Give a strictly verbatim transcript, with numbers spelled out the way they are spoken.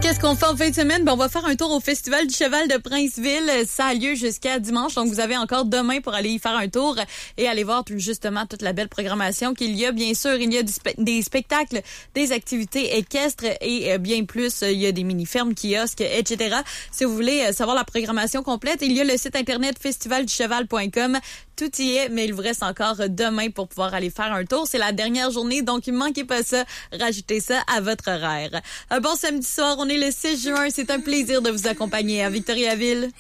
Qu'est-ce qu'on fait en fin de semaine? Ben, on va faire un tour au Festival du Cheval de Princeville. Ça a lieu jusqu'à dimanche, donc vous avez encore demain pour aller y faire un tour et aller voir tout, justement toute la belle programmation qu'il y a. Bien sûr, il y a du spe- des spectacles, des activités équestres et euh, bien plus. Il y a des mini-fermes, kiosques, et cetera. Si vous voulez euh, savoir la programmation complète, il y a le site internet festival du cheval point com. Tout y est, mais il vous reste encore demain pour pouvoir aller faire un tour. C'est la dernière journée, donc ne manquez pas ça. Rajoutez ça à votre horaire. Un bon samedi soir, on est le six juin. C'est un plaisir de vous accompagner à Victoriaville.